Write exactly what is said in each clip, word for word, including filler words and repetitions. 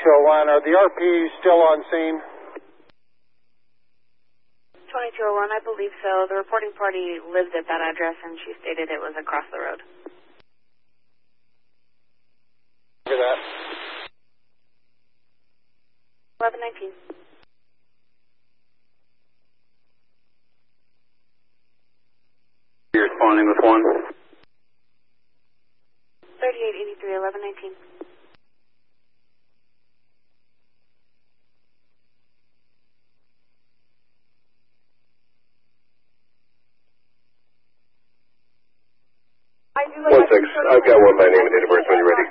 twenty-two oh one, are the R Ps still on scene? twenty-two oh one, I believe so. The reporting party lived at that address and she stated it was across the road. Look at that. eleven nineteen. You're responding with one. thirty-eight eighty-three, eleven nineteen. One six. I've got one by name and date of birth when you're ready.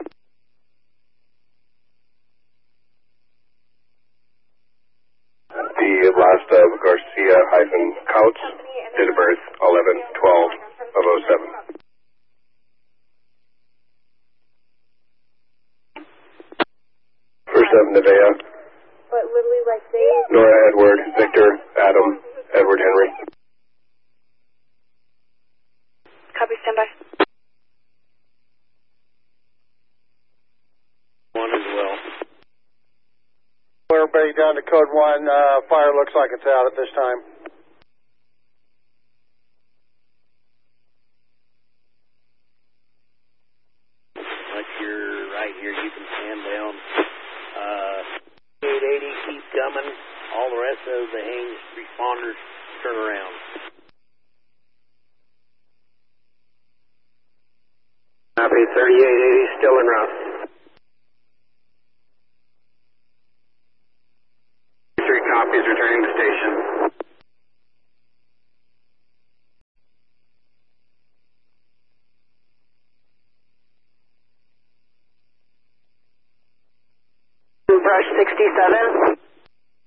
The last of Garcia hyphen Couch, date of birth eleven twelve of oh seven. First of Nevea. But literally like they... Nora Edward, Victor, Adam, Edward Henry. Copy, standby. One as well. Everybody down to code one, uh, fire looks like it's out at this time. Like you're right here, you can stand down. Uh, eight eighty, keep coming. All the rest of the Haynes responders turn around. Copy, thirty-eight eighty, still en route. Three copies returning to station. Brush sixty-seven.